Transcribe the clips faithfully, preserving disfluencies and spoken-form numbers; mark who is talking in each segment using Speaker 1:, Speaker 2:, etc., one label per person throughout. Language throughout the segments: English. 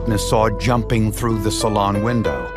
Speaker 1: witness saw jumping through the salon window.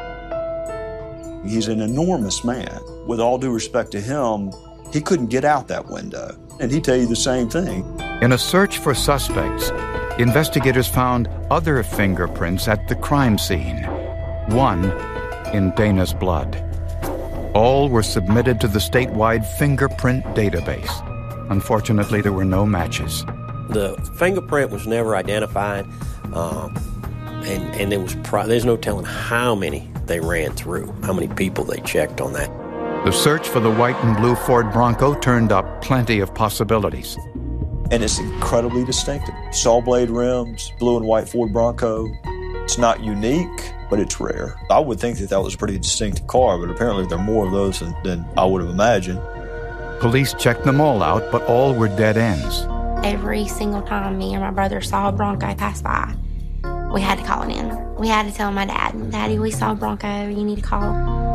Speaker 2: He's an enormous man. With all due respect to him, he couldn't get out that window. And he'd tell you the same thing.
Speaker 1: In a search for suspects, investigators found other fingerprints at the crime scene, one in Dana's blood. All were submitted to the statewide fingerprint database. Unfortunately, there were no matches.
Speaker 3: The fingerprint was never identified, um, and, and there was pro- there's no telling how many they ran through, how many people they checked on that.
Speaker 1: The search for the white and blue Ford Bronco turned up plenty of possibilities.
Speaker 2: And it's incredibly distinctive. Saw blade rims, blue and white Ford Bronco. It's not unique, but it's rare. I would think that that was a pretty distinctive car, but apparently there are more of those than, than I would have imagined.
Speaker 1: Police checked them all out, but all were dead ends.
Speaker 4: Every single time me or my brother saw a Bronco pass by, we had to call it in. We had to tell my dad, Daddy, we saw a Bronco, you need to call.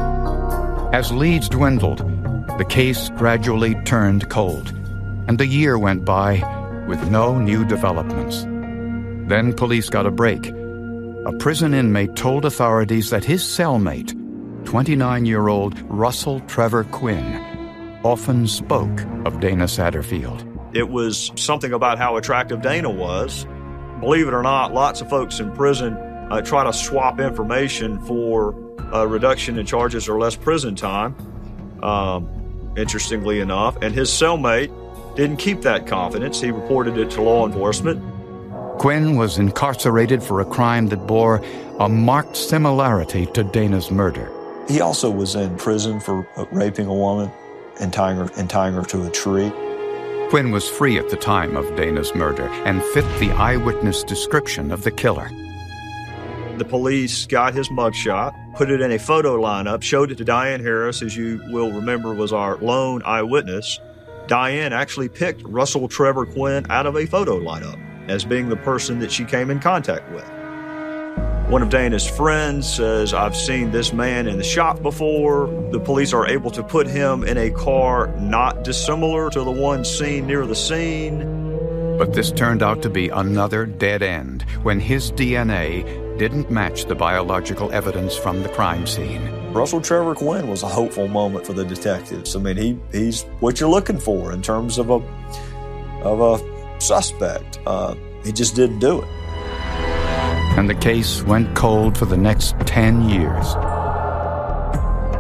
Speaker 1: As leads dwindled, the case gradually turned cold, and a year went by with no new developments. Then police got a break. A prison inmate told authorities that his cellmate, twenty-nine-year-old Russell Trevor Quinn, often spoke of Dana Satterfield.
Speaker 2: It was something about how attractive Dana was. Believe it or not, lots of folks in prison uh, try to swap information for a reduction in charges or less prison time, um, interestingly enough. And his cellmate didn't keep that confidence. He reported it to law enforcement.
Speaker 1: Quinn was incarcerated for a crime that bore a marked similarity to Dana's murder.
Speaker 2: He also was in prison for raping a woman and tying her, and tying her to a tree.
Speaker 1: Quinn was free at the time of Dana's murder and fit the eyewitness description of the killer.
Speaker 2: The police got his mugshot, put it in a photo lineup, showed it to Diane Harris, as you will remember was our lone eyewitness. Diane actually picked Russell Trevor Quinn out of a photo lineup as being the person that she came in contact with. One of Dana's friends says, I've seen this man in the shop before. The police are able to put him in a car not dissimilar to the one seen near the scene.
Speaker 1: But this turned out to be another dead end when his D N A didn't match the biological evidence from the crime scene.
Speaker 2: Russell Trevor Quinn was a hopeful moment for the detectives. I mean, he he's what you're looking for in terms of a of a suspect. Uh, he just didn't do it.
Speaker 1: And the case went cold for the next ten years.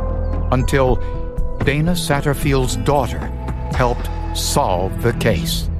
Speaker 1: Until Dana Satterfield's daughter helped solve the case.